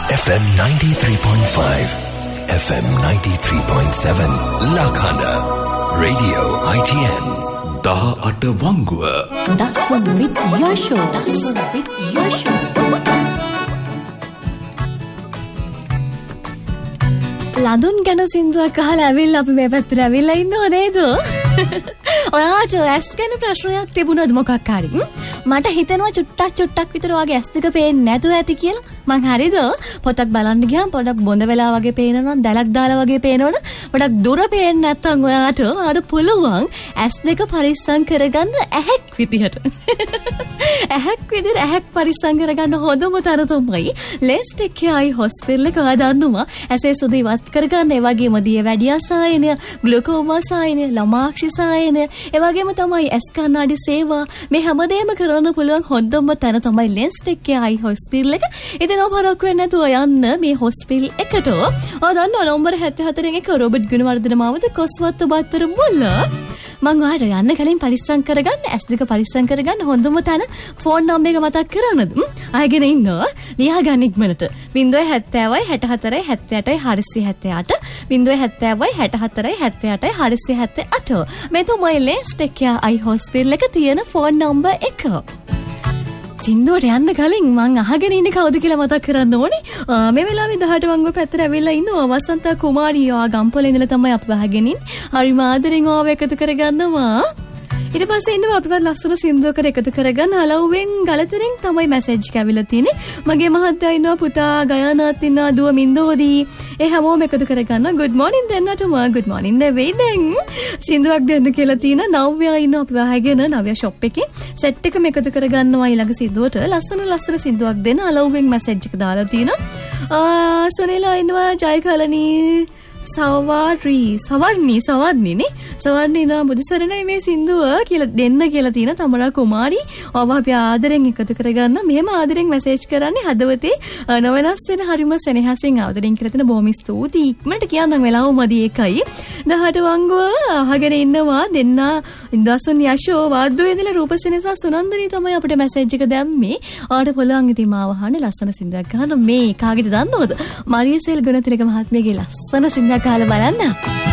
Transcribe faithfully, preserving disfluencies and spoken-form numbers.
F M ninety-three point five, F M ninety-three point seven, Lakhana, Radio I T N. Daha අට වංගුව. Dasun with Yasho. Dasun with Yasho. ලඳුන් ගැන සින්දුවක් අහලා ඇවිල්ලා අපි මේ පැත්තට ඇවිල්ලා ඉන්නව නේද? ඔයාට ඇස් ගැන ප්‍රශ්නයක් තිබුණාද මොකක් හරි? මට හිතෙනවා චුට්ටක් චුට්ටක් විතර වගේ ඇස් දෙක පේන්නේ නැතුව ඇති කියලා. මං හරිද? පොතක් බලන්න ගියාම පොඩක් බොඳ වෙලා වගේ පේනවා, දැලක් දාලා වගේ පේනවනේ. පොඩක් දුර පේන්නේ නැත්නම් ඔයාට අර පුළුවන් ඇස් දෙක පරිස්සම් කරගන්න ඇහැක් විදිහට. ඇහැක් විදිහට ඇහැක් පරිස්සම් කරගන්න හොඳම තැන තමයි ලෙස්ටෙක් eye hospital එක හදන්නවා. ඇසේ සුදු ඉවත් කරගන්න, ඒ වගේම දිය වැඩි ආසායනය, ග්ලූකෝමා සායනය, ළමාක්ෂි සායනය, ඒ වගේම තමයි ඇස් කණ්ණාඩි සේවා. මේ හැමදේම කරන්න පුළුවන් හොඳම තැන තමයි ලෙස්ටෙක් eye hospital එක. ඉතින් ඔබ වෙන්නේ නැතුව යන්න මේ hospital එකට. ඔය දන්නව නම්බර හැත්තෑ හතරෙන් එක රොබර්ට් ගුණවර්ධන මාවත කොස්වත්ත බත්තර මුල්ල. මං ඔයාලට යන්න කලින් පරිස්සම් කරගන්න, ඇස් දෙක පරිස්සම් කරගන්න හොඳම තැන ෆෝන් නම්බර එක මතක් කරගන්නද? ආගෙන ඉන්නවා. ලියා ගන්න ඉක්මනට. zero seven seven six four seven seven eight four seven eight zero seven seven six four seven seven eight four seven eight මේ තමයි ලෙස්ටෙක් eye hospital එක තියෙන ෆෝන් නම්බර එක. සින්දුවට යන්න කලින් මං අහගෙන ඉන්නේ කවුද කියලා මතක් කරන්න ඕනේ. මේ වෙලාවේ දහට වංගුව පැත්තට ඇවිල්ලා ඉන්නවා වසන්තා කුමාරිය. ආ ගම්පොලේ ඉඳලා තමයි අපි අහගෙන ඉන්නේ. හරි මාදරෙන් ආව එකතු කරගන්නවා. ඊට පස්සේ ඉන්නවා අපිවත් ලස්සන සින්දුවකට එකතු කරගන්න. අලව්වෙන් ගලතරෙන් තමයි මැසේජ් එක ඇවිල්ලා තියෙන්නේ. මගේ මහත්තයා ඉන්නවා, පුතා ගයානාත් ඉන්නවා, දුව මින්දෝදී. ඒ හැමෝම එකතු කරගන්න. good morning දෙන්නටම good morning නෙවෙයි දැන්. සින්දුවක් දෙන්න කියලා තියෙන නව්‍යා ඉන්නවා අපි වහගෙන නව්‍යා shop එකේ සෙට් එකම එකතු කරගන්නවා ඊළඟ සින්දුවට. ලස්සන ලස්සන සින්දුවක් දෙන්න අලව්වෙන් මැසේජ් එක දාලා තියෙනවා. ආ සුනිලා ඉන්නවා, ජයකලනී, සවර්ණි සවර්ණි සවර්ණිනේ සවර්ණි නා බුදුසරණයි මේ සින්දුව කියලා දෙන්න කියලා තියෙන තමරා කුමාරි. ඔබ අපි ආදරෙන් එකතු කරගන්න. මෙහෙම ආදරෙන් මැසේජ් කරන්නේ හදවතේ නොවෙනස් වෙන හරිම සෙනෙහසින් ආදරෙන් කියලා තියෙන බොහොම ස්තුතියි. ඉක්මනට කියන්නම් වෙලාව මදි එකයි. දහට වංගුව අහගෙන ඉන්නවා දෙන්න ඉන්දසන් යෂෝ වාද්දුවේ ඉඳලා රූපසෙනසා සුනන්දනී තමයි අපිට මැසේජ් එක දැම්මේ. ආට පුළුවන් ඉතින් මාව අහන්නේ ලස්සන සින්දුවක් ගන්න. මේ කාගෙද දන්නවද? මරියසෙල් ගුණතිලක මහත්මියගේ ලස්සන සින්දුවක් අහලා බලන්න.